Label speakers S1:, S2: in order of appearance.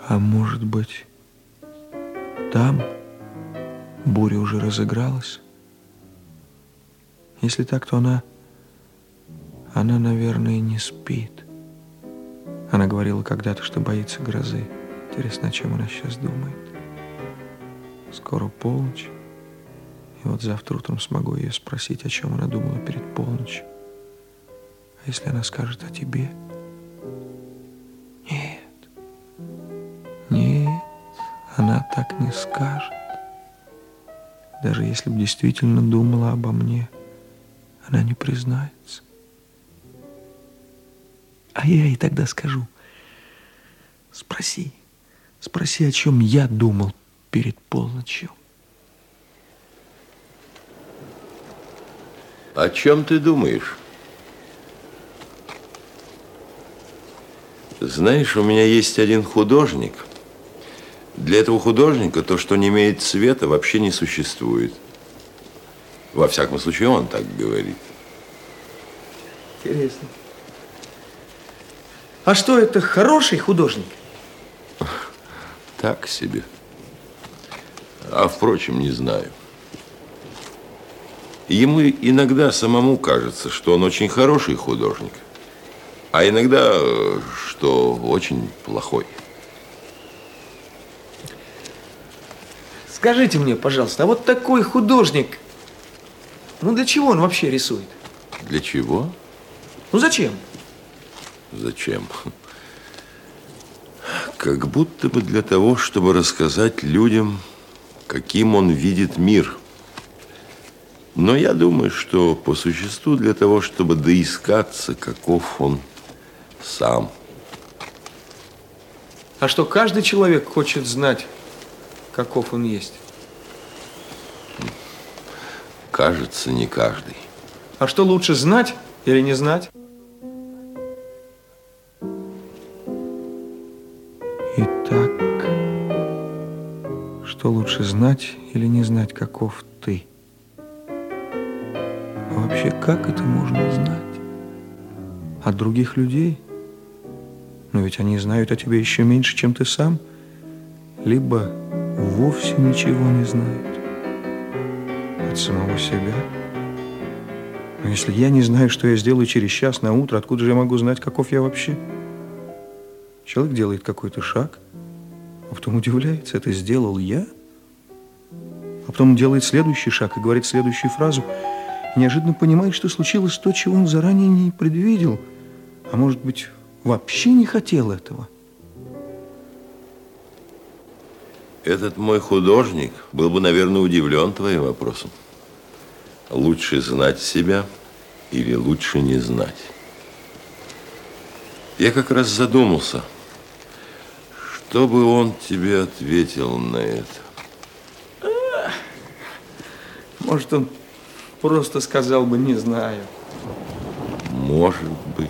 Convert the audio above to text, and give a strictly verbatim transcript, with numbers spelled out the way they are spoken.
S1: А может быть, там буря уже разыгралась? Если так, то она, она, наверное, не спит. Она говорила когда-то, что боится грозы. Интересно, о чем она сейчас думает? Скоро полночь. И вот завтра утром смогу ее спросить, о чем она думала перед полночью. А если она скажет о тебе? Нет. Нет, она так не скажет. Даже если бы действительно думала обо мне, она не признается. А я ей тогда скажу: спроси, спроси, о чем я думал перед полночью.
S2: О чем ты думаешь? Знаешь, у меня есть один художник. Для этого художника то, что не имеет цвета, вообще не существует. Во всяком случае, он так говорит.
S1: Интересно. А что, это хороший художник?
S2: Так себе. А, впрочем, не знаю. Ему иногда самому кажется, что он очень хороший художник, а иногда, что очень плохой.
S1: Скажите мне, пожалуйста, а вот такой художник, ну для чего он вообще рисует?
S2: Для чего?
S1: Ну зачем?
S2: Зачем? Как будто бы для того, чтобы рассказать людям, каким он видит мир. Но я думаю, что по существу для того, чтобы доискаться, каков он сам.
S1: А что, каждый человек хочет знать, каков он есть?
S2: Кажется, не каждый.
S1: А что лучше, знать или не знать? Итак, что лучше, знать или не знать, каков ты? А вообще, как это можно знать? От других людей? Но ведь они знают о тебе еще меньше, чем ты сам. Либо вовсе ничего не знают. От самого себя. Но если я не знаю, что я сделаю через час на утро, откуда же я могу знать, каков я вообще? Человек делает какой-то шаг, а потом удивляется, это сделал я? А потом он делает следующий шаг и говорит следующую фразу, и неожиданно понимает, что случилось то, чего он заранее не предвидел, а может быть, вообще не хотел этого.
S2: Этот мой художник был бы, наверное, удивлен твоим вопросом. Лучше знать себя или лучше не знать? Я как раз задумался, что бы он тебе ответил на это.
S1: Может, он просто сказал бы «не знаю».
S2: Может быть.